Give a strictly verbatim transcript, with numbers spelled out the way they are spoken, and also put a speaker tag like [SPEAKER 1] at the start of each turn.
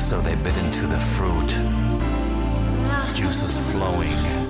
[SPEAKER 1] So they bit into the fruit, juices flowing.